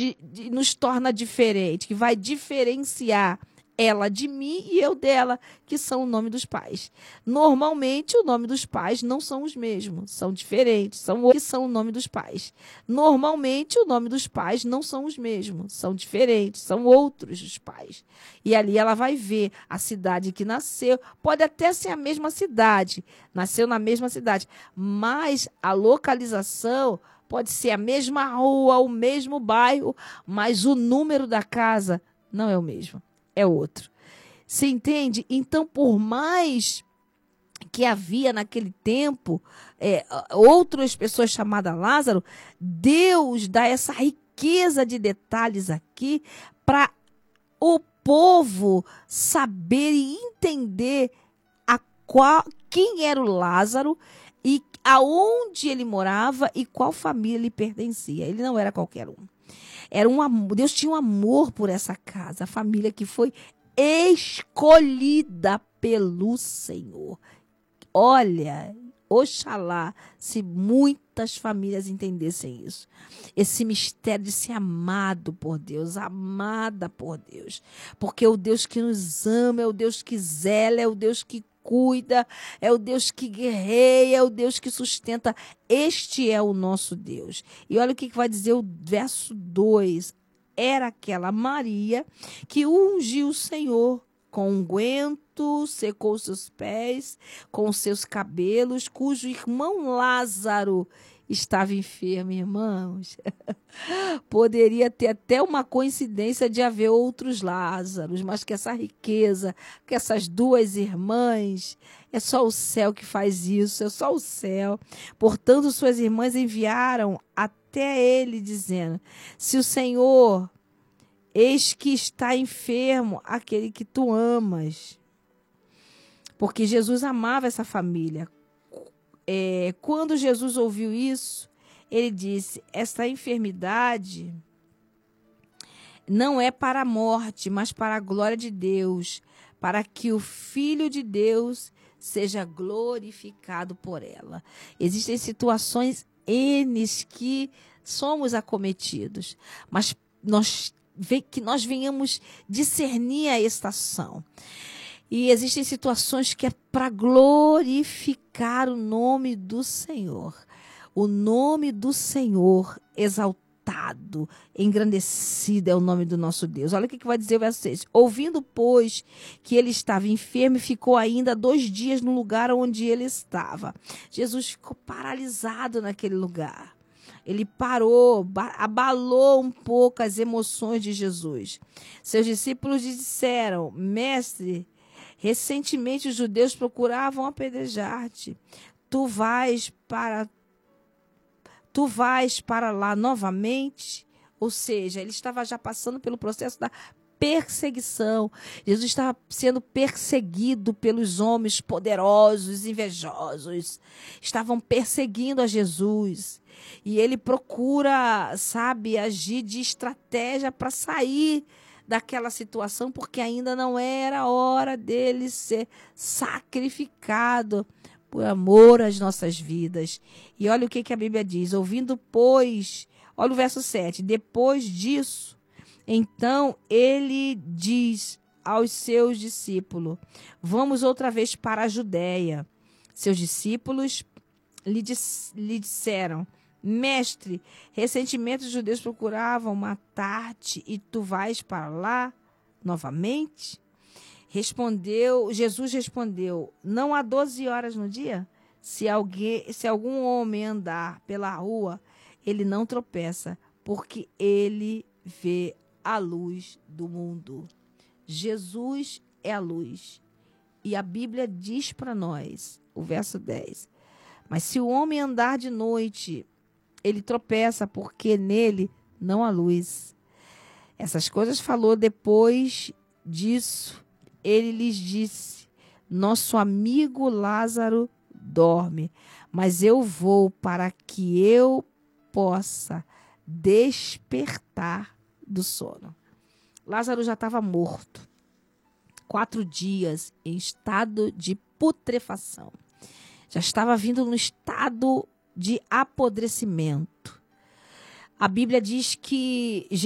nos torna diferente, que vai diferenciar ela de mim e eu dela, que são o nome dos pais. Normalmente, o nome dos pais não são os mesmos, são diferentes, que são o nome dos pais. Normalmente, o nome dos pais não são os mesmos, são diferentes, são outros os pais. E ali ela vai ver a cidade que nasceu, pode até ser a mesma cidade, nasceu na mesma cidade, mas a localização pode ser a mesma rua, o mesmo bairro, mas o número da casa não é o mesmo. É outro. Você entende? Então, por mais que havia naquele tempo outras pessoas chamadas Lázaro, Deus dá essa riqueza de detalhes aqui para o povo saber e entender quem era o Lázaro e aonde ele morava e qual família lhe pertencia. Ele não era qualquer um. Era um amor, Deus tinha um amor por essa casa, a família que foi escolhida pelo Senhor. Olha, oxalá, se muitas famílias entendessem isso. Esse mistério de ser amado por Deus, amada por Deus. Porque é o Deus que nos ama, é o Deus que zela, é o Deus que cuida, é o Deus que guerreia, é o Deus que sustenta. Este é o nosso Deus. E olha o que vai dizer o verso 2. Era aquela Maria que ungiu o Senhor com unguento, secou seus pés com seus cabelos, cujo irmão Lázaro estava enfermo, irmãos. Poderia ter até uma coincidência de haver outros Lázaros, mas que essa riqueza, que essas duas irmãs, é só o céu que faz isso, é só o céu. Portanto, suas irmãs enviaram até ele, dizendo: se o Senhor, eis que está enfermo aquele que tu amas. Porque Jesus amava essa família. Quando Jesus ouviu isso, ele disse: esta enfermidade não é para a morte, mas para a glória de Deus, para que o Filho de Deus seja glorificado por ela. Existem situações N que somos acometidos, mas que nós venhamos discernir a estação. E existem situações que é para glorificar o nome do Senhor. O nome do Senhor exaltado, engrandecido é o nome do nosso Deus. Olha o que vai dizer o verso 6. Ouvindo, pois, que ele estava enfermo, ficou ainda 2 dias no lugar onde ele estava. Jesus ficou paralisado naquele lugar. Ele parou, abalou um pouco as emoções de Jesus. Seus discípulos lhe disseram: mestre, recentemente os judeus procuravam apedrejar-te. Tu vais para lá novamente? Ou seja, ele estava já passando pelo processo da perseguição. Jesus estava sendo perseguido pelos homens poderosos, invejosos. Estavam perseguindo a Jesus. E ele procura, agir de estratégia para sair daquela situação, porque ainda não era a hora dele ser sacrificado por amor às nossas vidas. E olha o que a Bíblia diz. Ouvindo, pois, olha o verso 7. Depois disso, então ele diz aos seus discípulos: vamos outra vez para a Judéia. Seus discípulos lhe disseram: mestre, recentemente os judeus procuravam matar-te e tu vais para lá novamente? Jesus respondeu: não há 12 horas no dia? Se algum homem andar pela rua, ele não tropeça, porque ele vê a luz do mundo. Jesus é a luz. E a Bíblia diz para nós, o verso 10, mas se o homem andar de noite, ele tropeça, porque nele não há luz. Essas coisas falou. Depois disso, ele lhes disse: nosso amigo Lázaro dorme, mas eu vou para que eu possa despertar do sono. Lázaro já estava morto. 4 dias em estado de putrefação. Já estava vindo no estado de apodrecimento. A Bíblia diz que